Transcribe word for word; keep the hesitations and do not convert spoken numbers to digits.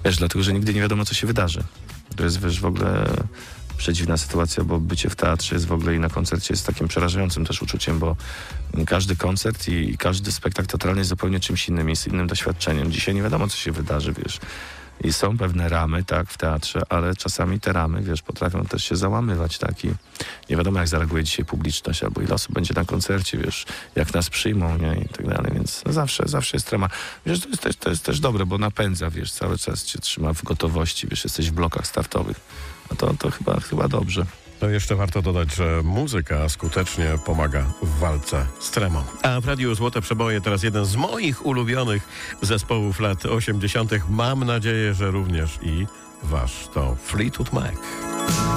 Wiesz, dlatego, że nigdy nie wiadomo, co się wydarzy. To jest, wiesz, w ogóle przedziwna sytuacja, bo bycie w teatrze jest w ogóle i na koncercie jest takim przerażającym też uczuciem, bo każdy koncert i, i każdy spektakl teatralny jest zupełnie czymś innym, jest innym doświadczeniem. Dzisiaj nie wiadomo, co się wydarzy, wiesz. I są pewne ramy, tak, w teatrze, ale czasami te ramy, wiesz, potrafią też się załamywać, tak, i nie wiadomo, jak zareaguje dzisiaj publiczność, albo ile osób będzie na koncercie, wiesz, jak nas przyjmą, nie, i tak dalej, więc no zawsze, zawsze jest trema. Wiesz, to jest, też, to jest też dobre, bo napędza, wiesz, cały czas cię trzyma w gotowości, wiesz, jesteś w blokach startowych, a to, to chyba, chyba dobrze. To jeszcze warto dodać, że muzyka skutecznie pomaga w walce z tremą. A w Radiu Złote Przeboje teraz jeden z moich ulubionych zespołów lat osiemdziesiątych. Mam nadzieję, że również i wasz. To Fleetwood Mac.